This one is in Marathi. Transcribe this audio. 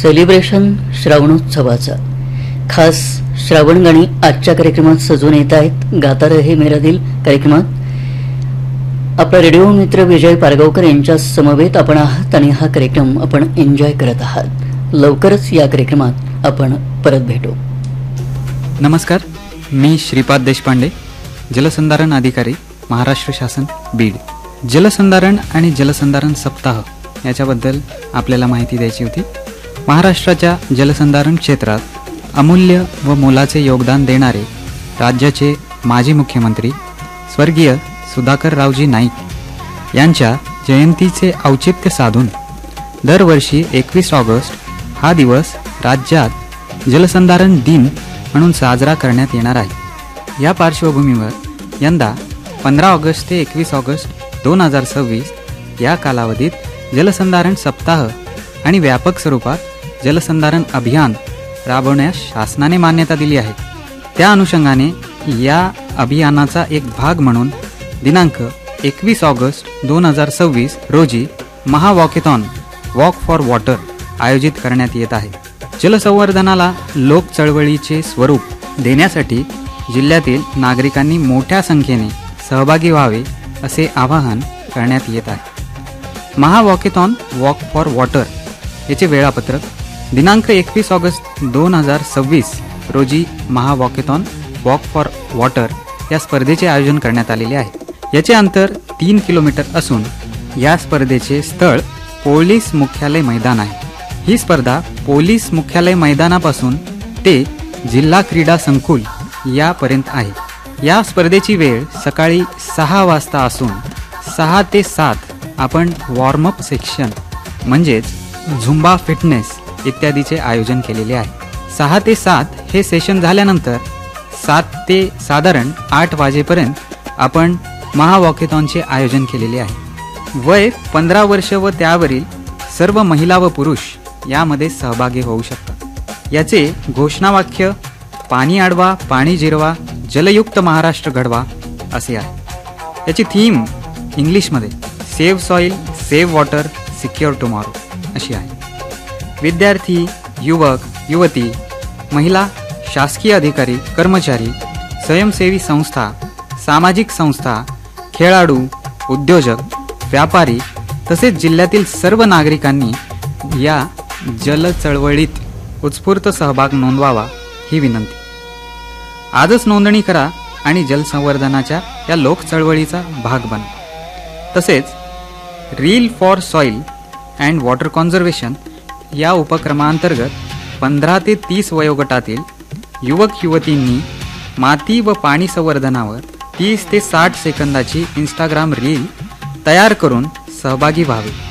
सेलिब्रेशन श्रावणोत्सवाचा खास श्रावण गाणी आजच्या कार्यक्रमात सजून येत आहेत. गाता रहे मेरा दिल कार्यक्रमात आपला रेडिओ मित्र विजय पारगावकर यांच्या समवेत आपण आहात आणि हा कार्यक्रम आपण एन्जॉय करत आहात. लवकरच या कार्यक्रमात आपण परत भेटू. नमस्कार, मी श्रीपाद देशपांडे, जलसंधारण अधिकारी, महाराष्ट्र शासन, बीड. जलसंधारण आणि जलसंधारण सप्ताह याच्याबद्दल आपल्याला माहिती द्यायची होती. महाराष्ट्राच्या जलसंधारण क्षेत्रात अमूल्य व मोलाचे योगदान देणारे राज्याचे माजी मुख्यमंत्री स्वर्गीय सुधाकररावजी नाईक यांच्या जयंतीचे औचित्य साधून दरवर्षी 21 ऑगस्ट हा दिवस राज्यात जलसंधारण दिन म्हणून साजरा करण्यात येणार आहे. या पार्श्वभूमीवर यंदा 15 ऑगस्ट ते 21 ऑगस्ट 2026 या कालावधीत जलसंधारण सप्ताह आणि व्यापक स्वरूपात जलसंधारण अभियान राबवण्यास शासनाने मान्यता दिली आहे. त्या अनुषंगाने या अभियानाचा एक भाग म्हणून दिनांक 21 ऑगस्ट 2026 रोजी महावॉकेथॉन वॉक फॉर वॉटर आयोजित करण्यात येत आहे. जलसंवर्धनाला लोक चळवळीचे स्वरूप देण्यासाठी जिल्ह्यातील नागरिकांनी मोठ्या संख्येने सहभागी व्हावे असे आवाहन करण्यात येत आहे. महावॉकेथॉन वॉक फॉर वॉटर याचे वेळापत्रक दिनांक 21 ऑगस्ट 2026 रोजी महावॉकेथॉन वॉक फॉर वॉटर या स्पर्धेचे आयोजन करण्यात आलेले आहे. याचे अंतर 3 किलोमीटर असून या स्पर्धेचे स्थळ पोलीस मुख्यालय मैदान आहे. ही स्पर्धा पोलीस मुख्यालय मैदानापासून ते जिल्हा क्रीडा संकुल यापर्यंत आहे. या स्पर्धेची वेळ सकाळी 6 वाजता असून 6 ते 7 आपण वॉर्मअप सेक्शन म्हणजेच झुंबा फिटनेस इत्यादीचे आयोजन केलेले आहे. 6 ते 7 हे सेशन झाल्यानंतर 7 ते साधारण 8 वाजेपर्यंत आपण महावॉकेथॉनचे आयोजन केलेले आहे. वय 15 वर्ष व त्यावरील सर्व महिला व पुरुष यामध्ये सहभागी होऊ शकतात. याचे घोषणावाक्य पाणी अडवा, पाणी जिरवा, जलयुक्त महाराष्ट्र घडवा असे आहे. याची थीम इंग्लिशमध्ये save soil, save water, secure tomorrow अशी आहे. विद्यार्थी, युवक, युवती, महिला, शासकीय अधिकारी, कर्मचारी, स्वयंसेवी संस्था, सामाजिक संस्था, खेळाडू, उद्योजक, व्यापारी तसेच जिल्ह्यातील सर्व नागरिकांनी या जल चळवळीत उत्स्फूर्त सहभाग नोंदवावा ही विनंती. आजच नोंदणी करा आणि जलसंवर्धनाच्या या लोक चळवळीचा भाग बना. तसेच reel for soil and water conservation या उपक्रमांतर्गत 15 ते 30 वयोगटातील युवक युवतींनी माती व पाणी संवर्धनावर 30 ते 60 सेकंदाची इंस्टाग्राम रील तयार करून सहभागी व्हावे.